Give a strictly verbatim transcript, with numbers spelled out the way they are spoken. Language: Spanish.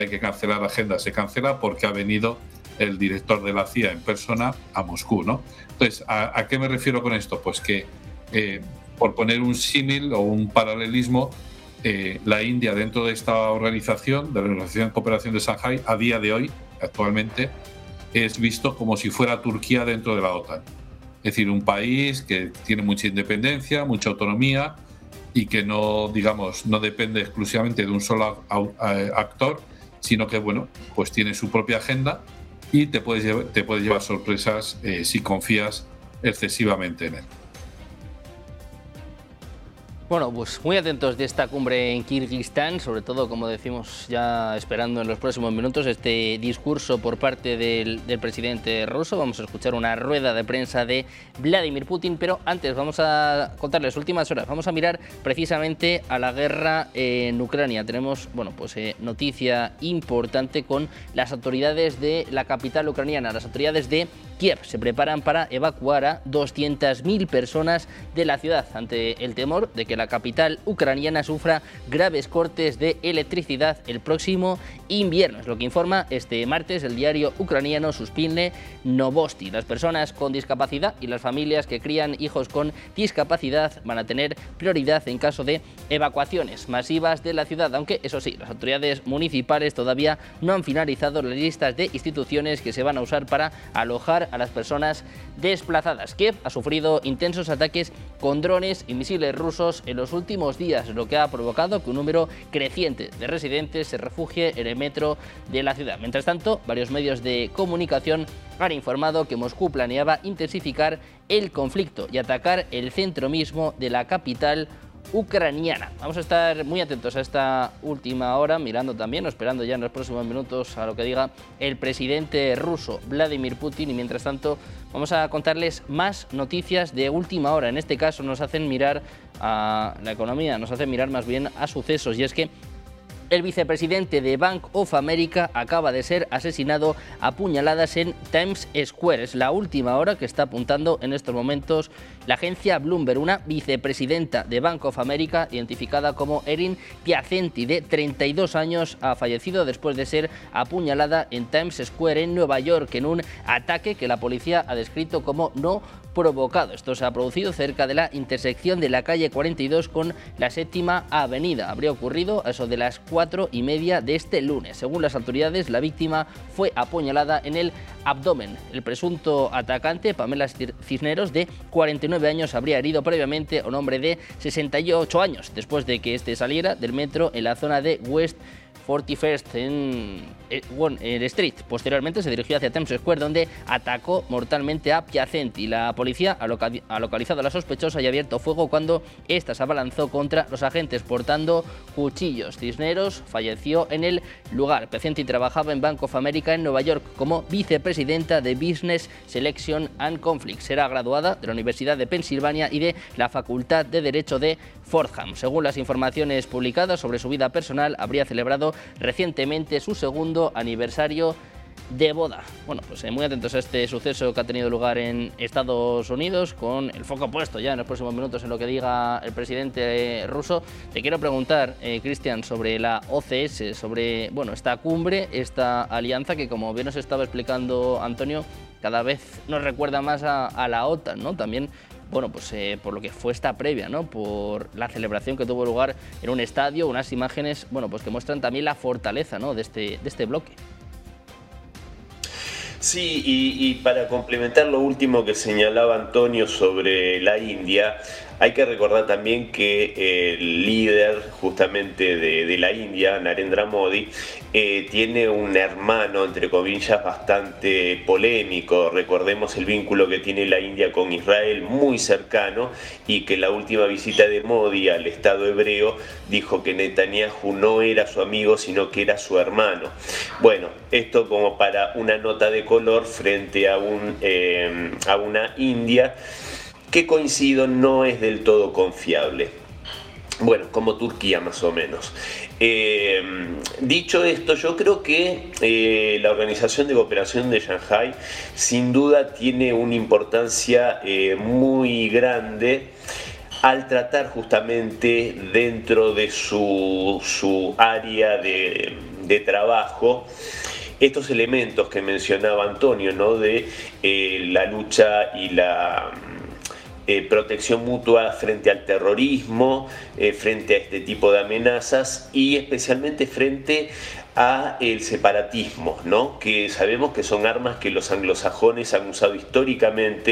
hay que cancelar la agenda, se cancela porque ha venido el director de la C I A en persona a Moscú, ¿no? Entonces, ¿a, a qué me refiero con esto? Pues que, eh, por poner un símil o un paralelismo, eh, la India dentro de esta organización, de la Organización de Cooperación de Shanghái, a día de hoy, actualmente, es visto como si fuera Turquía dentro de la OTAN. Es decir, un país que tiene mucha independencia, mucha autonomía y que no, digamos, no depende exclusivamente de un solo actor, sino que, bueno, pues tiene su propia agenda y te puedes llevar, te puedes llevar sorpresas eh, si confías excesivamente en él. Bueno, pues muy atentos de esta cumbre en Kirguistán, sobre todo, como decimos, ya esperando en los próximos minutos este discurso por parte del, del presidente ruso. Vamos a escuchar una rueda de prensa de Vladimir Putin, pero antes vamos a contarles últimas horas. Vamos a mirar precisamente a la guerra en Ucrania. Tenemos, bueno, pues eh, noticia importante con las autoridades de la capital ucraniana, las autoridades de Kiev. Se preparan para evacuar a doscientas mil personas de la ciudad ante el temor de que la capital ucraniana sufra graves cortes de electricidad el próximo invierno. Es lo que informa este martes el diario ucraniano Suspilne Novosti. Las personas con discapacidad y las familias que crían hijos con discapacidad van a tener prioridad en caso de evacuaciones masivas de la ciudad, aunque eso sí, las autoridades municipales todavía no han finalizado las listas de instituciones que se van a usar para alojar a las personas desplazadas. Kiev ha sufrido intensos ataques con drones y misiles rusos en los últimos días, lo que ha provocado que un número creciente de residentes se refugie en el metro de la ciudad. Mientras tanto, varios medios de comunicación han informado que Moscú planeaba intensificar el conflicto y atacar el centro mismo de la capital ucraniana. Vamos a estar muy atentos a esta última hora, mirando también o esperando ya en los próximos minutos a lo que diga el presidente ruso Vladimir Putin, y mientras tanto vamos a contarles más noticias de última hora. En este caso nos hacen mirar a la economía, nos hacen mirar más bien a sucesos, y es que el vicepresidente de Bank of America acaba de ser asesinado a puñaladas en Times Square. Es la última hora que está apuntando en estos momentos la agencia Bloomberg. Una vicepresidenta de Bank of America, identificada como Erin Piacenti, de treinta y dos años, ha fallecido después de ser apuñalada en Times Square, en Nueva York, en un ataque que la policía ha descrito como no provocado. Esto se ha producido cerca de la intersección de la calle cuarenta y dos con la séptima avenida. Habría ocurrido a eso de las cuatro y media de este lunes. Según las autoridades, la víctima fue apuñalada en el abdomen. El presunto atacante, Pamela Cisneros, de cuarenta y nueve años, habría herido previamente a un hombre de sesenta y ocho años después de que este saliera del metro en la zona de West cuarenta y first en el Street. Posteriormente se dirigió hacia Times Square, donde atacó mortalmente a Piacenti. La policía ha, loca ha localizado a la sospechosa y ha abierto fuego cuando ésta se abalanzó contra los agentes portando cuchillos. Cisneros falleció en el lugar. Piacenti trabajaba en Bank of America en Nueva York como vicepresidenta de Business Selection and Conflict. Será graduada de la Universidad de Pensilvania y de la Facultad de Derecho de Fordham. Según las informaciones publicadas sobre su vida personal, habría celebrado recientemente su segundo aniversario de boda. Bueno, pues eh, muy atentos a este suceso que ha tenido lugar en Estados Unidos, con el foco puesto ya en los próximos minutos en lo que diga el presidente ruso. Te quiero preguntar, eh, Cristian, sobre la O C S, sobre, bueno, esta cumbre, esta alianza que, como bien nos estaba explicando Antonio, cada vez nos recuerda más a, a la OTAN, ¿no? También, bueno, pues eh, por lo que fue esta previa, ¿no? Por la celebración que tuvo lugar en un estadio, unas imágenes, bueno, pues que muestran también la fortaleza, ¿no? de este, de este bloque. Sí, y, y para complementar lo último que señalaba Antonio sobre la India, hay que recordar también que el líder justamente de, de la India, Narendra Modi, eh, tiene un hermano, entre comillas, bastante polémico. Recordemos el vínculo que tiene la India con Israel, muy cercano, y que la última visita de Modi al Estado hebreo dijo que Netanyahu no era su amigo, sino que era su hermano. Bueno, esto como para una nota de color frente a, un, eh, a una India que, coincido, no es del todo confiable. Bueno, como Turquía más o menos. Eh, dicho esto, yo creo que eh, la Organización de Cooperación de Shanghái sin duda tiene una importancia eh, muy grande al tratar justamente dentro de su, su área de, de trabajo estos elementos que mencionaba Antonio, ¿no? De eh, la lucha y la eh, protección mutua frente al terrorismo, eh, frente a este tipo de amenazas y especialmente frente a el separatismo, ¿no? Que sabemos que son armas que los anglosajones han usado históricamente